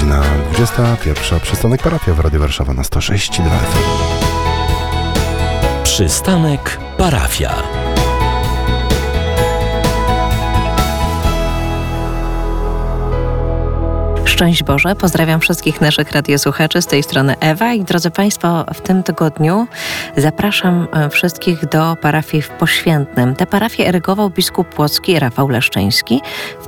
godzina 21. Przystanek Parafia w Radiu Warszawa na 106,2 FM. Przystanek Parafia. Szczęść Boże, pozdrawiam wszystkich naszych radiosłuchaczy, z tej strony Ewa i drodzy Państwo, w tym tygodniu zapraszam wszystkich do parafii w Poświętnym. Tę parafię erygował biskup płocki Rafał Leszczyński w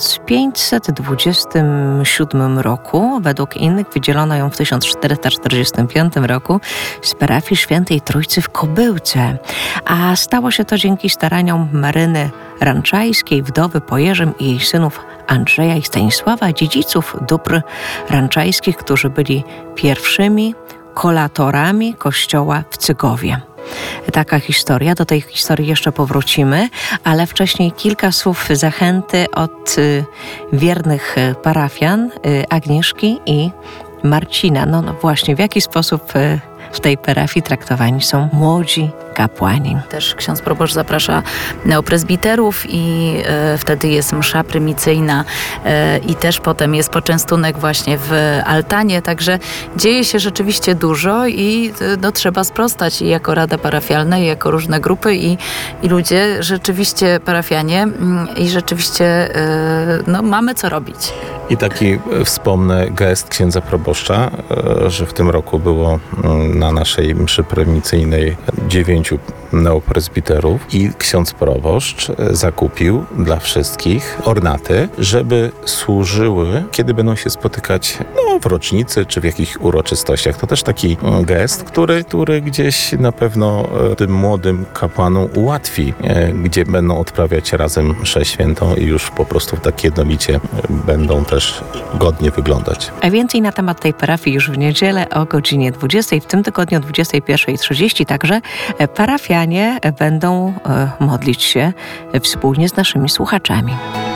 1527 roku. Według innych wydzielono ją w 1445 roku z parafii Świętej Trójcy w Kobyłce. A stało się to dzięki staraniom Maryny Ranczajskiej, wdowy po Jerzym i jej synów Andrzeja i Stanisława, dziedziców dóbr ranczajskich, którzy byli pierwszymi kolatorami kościoła w Cygowie. Taka historia, do tej historii jeszcze powrócimy, ale wcześniej kilka słów zachęty od wiernych parafian Agnieszki i Marcina. No właśnie, w jaki sposób w tej parafii traktowani są młodzi kapłani. Też ksiądz proboszcz zaprasza neoprezbiterów i wtedy jest msza prymicyjna i też potem jest poczęstunek właśnie w altanie, także dzieje się rzeczywiście dużo i trzeba sprostać i jako rada parafialna, i jako różne grupy i ludzie rzeczywiście parafianie i rzeczywiście mamy co robić. I taki wspomnę gest księdza proboszcza, że w tym roku było na naszej mszy prymicyjnej 9 neoprezbiterów i ksiądz proboszcz zakupił dla wszystkich ornaty, żeby służyły, kiedy będą się spotykać w rocznicy czy w jakichś uroczystościach. To też taki gest, który gdzieś na pewno tym młodym kapłanom ułatwi, gdzie będą odprawiać razem mszę świętą i już po prostu tak jednolicie będą też godnie wyglądać. A więcej na temat tej parafii już w niedzielę o godzinie 20, w tym tygodniu o 21:30. Także parafianie będą modlić się wspólnie z naszymi słuchaczami.